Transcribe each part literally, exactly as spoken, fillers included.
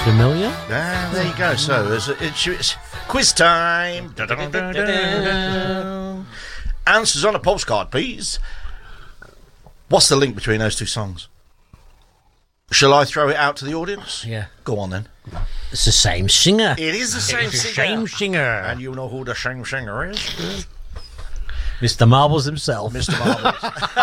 familiar. Ah, there you go. So it's, it's, it's quiz time. Answers on a postcard, please. What's the link between those two songs? Shall I throw it out to the audience? Yeah. Go on then. It's the same singer. It is the same it's singer. the same singer. And you know who the same singer is? Mister Marbles himself. Mister Marbles.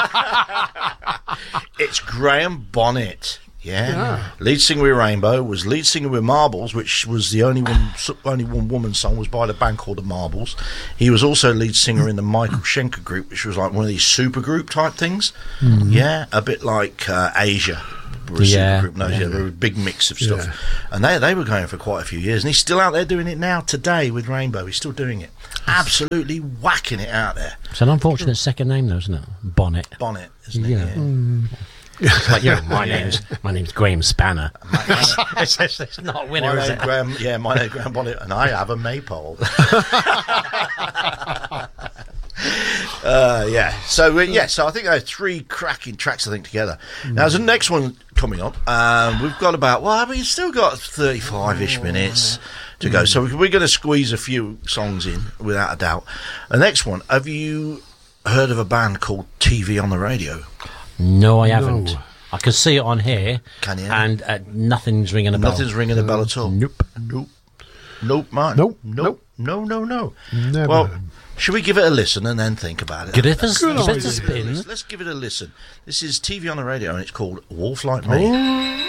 It's Graham Bonnet. Yeah. yeah. Lead singer with Rainbow, was lead singer with Marbles, which was the only one only one woman song, was by the band called the Marbles. He was also lead singer in the Michael Schenker group, which was like one of these super group type things. Mm. Yeah, a bit like uh, Asia. Yeah. Group knows, yeah, yeah. They were a big mix of stuff. Yeah. And they they were going for quite a few years, and he's still out there doing it now today with Rainbow. He's still doing it. Absolutely whacking it out there. It's an unfortunate second name though, isn't it? Bonnet. Bonnet, isn't yeah. it? Yeah. Mm. It's like, you know, my name's my name's Graham Spanner. it's, it's, it's not a winner, my is name it? Graham, yeah, my name's Graham Bonnet, and I have a maypole. uh, yeah, so uh, yeah, so I think there are three cracking tracks I think together. Mm. Now, there's the next one coming up. Um, we've got about well, I mean, you've still got thirty-five-ish minutes to go, so we're going to squeeze a few songs in without a doubt. The next one, have you heard of a band called T V on the Radio? No, I haven't. No. I can see it on here. Can you? And uh, nothing's ringing a bell. Nothing's ringing a bell at all. Nope. Nope. Nope, Martin. Nope. Nope. No, no, no. Never. Well, should we give it a listen and then think about it? Give it a, Good give it idea. a spin. Let's give it a listen. This is T V on the Radio, and it's called Wolf Like Me. Oh.